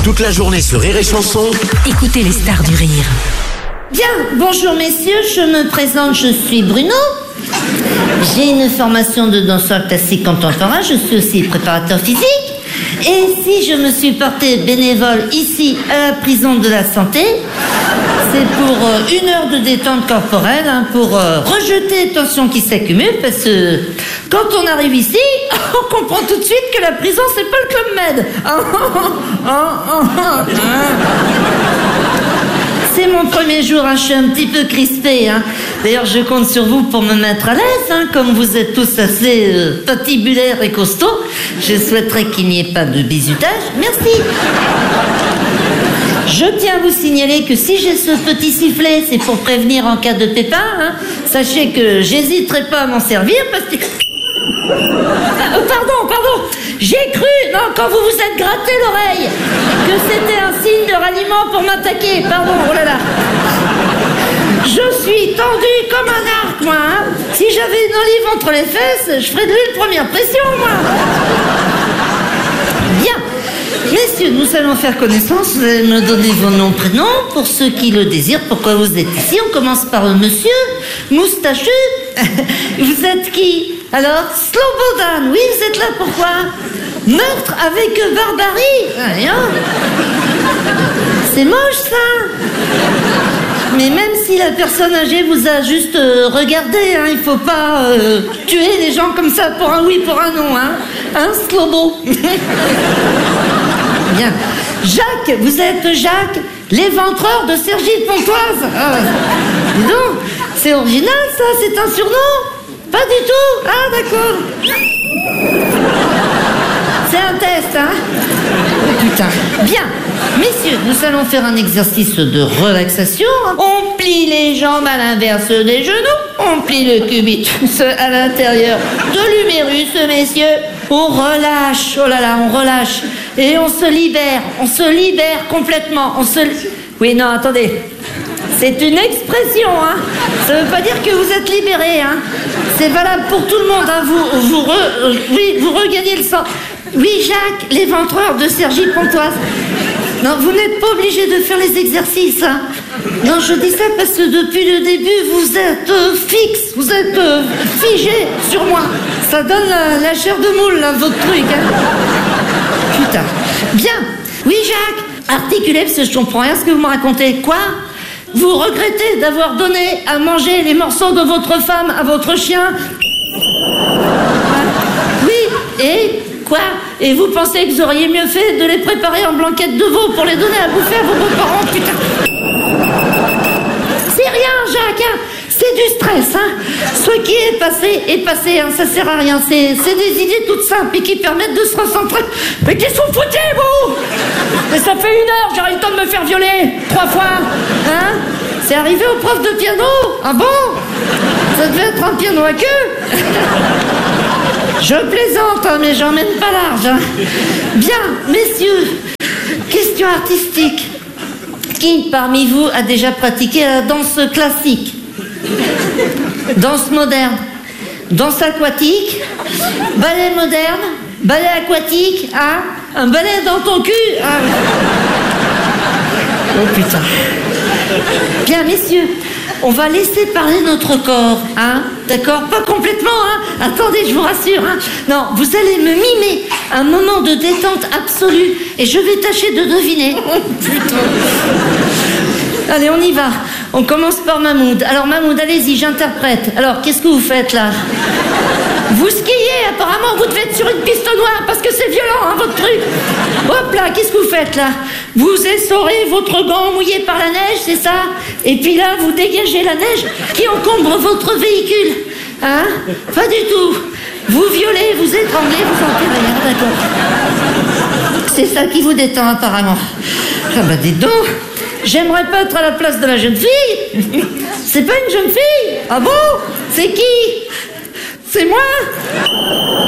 Toute la journée sur Rire et Chanson. Écoutez les stars du rire. Bien, bonjour messieurs, je me présente, je suis Bruno. J'ai une formation de danseur classique contemporain, je suis aussi préparateur physique. Et si je me suis portée bénévole ici à la prison de la santé, c'est pour 1 heure de détente corporelle, pour rejeter les tensions qui s'accumulent, parce que quand on arrive ici, on comprend tout de suite que la prison, c'est pas le Club Med. C'est mon premier jour, je suis un petit peu crispée. D'ailleurs, je compte sur vous pour me mettre à l'aise. Comme vous êtes tous assez patibulaires et costauds, je souhaiterais qu'il n'y ait pas de bizutage. Merci. Je tiens à vous signaler que si j'ai ce petit sifflet, c'est pour prévenir en cas de pépin. Sachez que j'hésiterai pas à m'en servir parce que... Pardon, j'ai cru, quand vous vous êtes gratté l'oreille, que c'était un signe de ralliement pour m'attaquer. Pardon, oh là là. Je suis tendue comme un arc, moi. Si j'avais une olive entre les fesses, je ferais de l'huile première pression, moi. Bien. Messieurs, nous allons faire connaissance. Vous allez me donner vos noms, prénoms, pour ceux qui le désirent. Pourquoi vous êtes ici? On commence par monsieur moustachu. Vous êtes qui? Alors, Slobodan, oui, vous êtes là, pourquoi? Meurtre avec barbarie. Rien. C'est moche, ça. Mais même si la personne âgée vous a juste regardé, il faut pas tuer les gens comme ça pour un oui, pour un non, Slobo. Bien. Jacques, vous êtes Jacques, l'éventreur de Cergy de Pontoise. Dis donc, c'est original, ça, c'est un surnom? Pas du tout. Ah, d'accord. C'est un test, Oh putain. Bien. Messieurs, nous allons faire un exercice de relaxation. On plie les jambes à l'inverse des genoux. On plie le cubitus à l'intérieur de l'humérus, messieurs. On relâche. Oh là là, on relâche. Et on se libère. On se libère complètement. Oui, non, attendez. C'est une expression, Ça veut pas dire que vous êtes libéré, C'est valable pour tout le monde, Vous regagnez le sang. Oui, Jacques, l'éventreur de Cergy Pontoise. Non, vous n'êtes pas obligé de faire les exercices, Non, je dis ça parce que depuis le début, vous êtes fixe, vous êtes figé sur moi. Ça donne la chair de moule, là, votre truc, Putain. Bien. Oui, Jacques, articulez, parce que je comprends rien ce que vous me racontez. Quoi? Vous regrettez d'avoir donné à manger les morceaux de votre femme à votre chien? Oui, et quoi? Et vous pensez que vous auriez mieux fait de les préparer en blanquette de veau pour les donner à bouffer à vos beaux-parents? Putain. C'est rien, Jacques, c'est du stress, Ce qui est passé, ça sert à rien. C'est des idées toutes simples et qui permettent de se recentrer. Mais qu'est-ce que vous foutez, vous? Mais ça fait 1 heure, j'aurais eu le temps de me faire violer 3 fois, C'est arrivé au prof de piano? Ah bon? Ça devait être un piano à queue. Je plaisante, mais j'en mène pas large, Bien, messieurs, question artistique. Qui parmi vous a déjà pratiqué la danse classique? Danse moderne, danse aquatique, ballet moderne, ballet aquatique, un ballet dans ton cul, Oh putain. Bien, messieurs, on va laisser parler notre corps, D'accord? Pas complètement, Attendez, je vous rassure, Non, vous allez me mimer un moment de détente absolue et je vais tâcher de deviner. Oh putain. Allez, on y va. On commence par Mahmoud. Alors, Mahmoud, allez-y, j'interprète. Alors, qu'est-ce que vous faites, là? Vous skiez, apparemment, vous devez être sur une piste noire parce que c'est violent, votre truc. Hop là, qu'est-ce que vous faites, là? Vous essorez votre gant mouillé par la neige, c'est ça? Et puis là, vous dégagez la neige qui encombre votre véhicule. Pas du tout. Vous violez, vous étranglez, vous enterrez, d'accord. C'est ça qui vous détend, apparemment. Ah bah, dites donc. J'aimerais pas être à la place de la jeune fille. C'est pas une jeune fille? Ah bon? C'est qui? C'est moi?